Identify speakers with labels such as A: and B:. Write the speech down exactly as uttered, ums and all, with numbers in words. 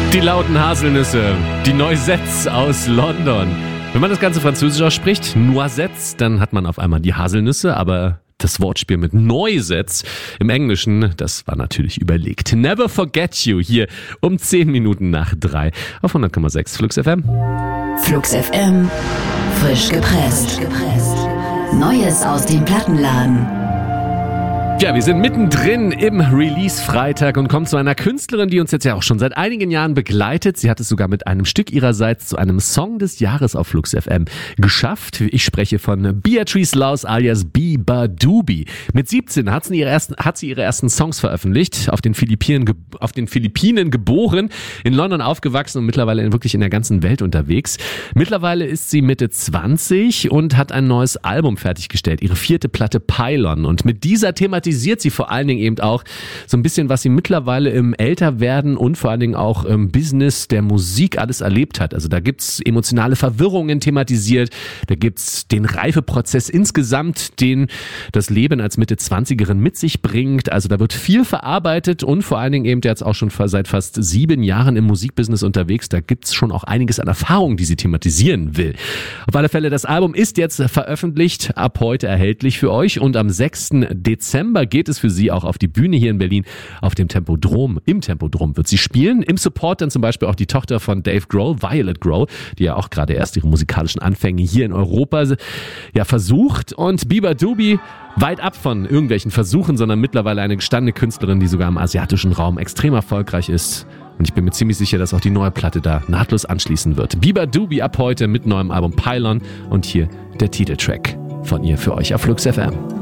A: Die lauten Haselnüsse, die Noisettes aus London. Wenn man das Ganze französisch ausspricht, Noisettes, dann hat man auf einmal die Haselnüsse, aber das Wortspiel mit Noisettes im Englischen, das war natürlich überlegt. Never Forget You hier um zehn Minuten nach drei auf hundert Komma sechs Flux F M.
B: Flux F M, frisch gepresst. Neues aus dem Plattenladen.
A: Ja, wir sind mittendrin im Release-Freitag und kommen zu einer Künstlerin, die uns jetzt ja auch schon seit einigen Jahren begleitet. Sie hat es sogar mit einem Stück ihrerseits zu einem Song des Jahres auf Flux F M geschafft. Ich spreche von Beatrice Laus alias Beabadoobee. Mit siebzehn hat sie ihre ersten, hat sie ihre ersten Songs veröffentlicht, auf den Philippinen, auf den Philippinen geboren, in London aufgewachsen und mittlerweile wirklich in der ganzen Welt unterwegs. Mittlerweile ist sie Mitte zwanzig und hat ein neues Album fertiggestellt, ihre vierte Platte Pylon. Und mit dieser Thematik sie vor allen Dingen eben auch so ein bisschen, was sie mittlerweile im Älterwerden und vor allen Dingen auch im Business der Musik alles erlebt hat. Also da gibt's emotionale Verwirrungen thematisiert, da gibt's den Reifeprozess insgesamt, den das Leben als Mitte-Zwanzigerin mit sich bringt. Also da wird viel verarbeitet und vor allen Dingen eben jetzt auch schon seit fast sieben Jahren im Musikbusiness unterwegs. Da gibt's schon auch einiges an Erfahrung, die sie thematisieren will. Auf alle Fälle, das Album ist jetzt veröffentlicht, ab heute erhältlich für euch und am sechsten Dezember geht es für sie auch auf die Bühne hier in Berlin auf dem Tempodrom. Im Tempodrom wird sie spielen. Im Support dann zum Beispiel auch die Tochter von Dave Grohl, Violet Grohl, die ja auch gerade erst ihre musikalischen Anfänge hier in Europa ja versucht. Und Beabadoobee weit ab von irgendwelchen Versuchen, sondern mittlerweile eine gestandene Künstlerin, die sogar im asiatischen Raum extrem erfolgreich ist. Und ich bin mir ziemlich sicher, dass auch die neue Platte da nahtlos anschließen wird. Beabadoobee ab heute mit neuem Album Pylon und hier der Titeltrack von ihr für euch auf Flux F M.